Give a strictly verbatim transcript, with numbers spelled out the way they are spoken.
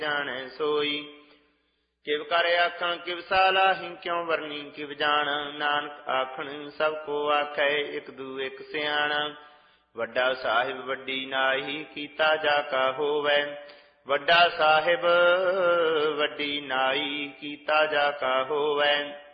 जाने सोई। किव कर आखां किव सालाही क्यों वरनी किव जान। नानक आखन सबको आखै एक दू एक सियाण। वड्डा साहिब वड्डी नाही कीता जाका होवै। वड्डा साहिब वड्डी नाई कीता जाका होवै।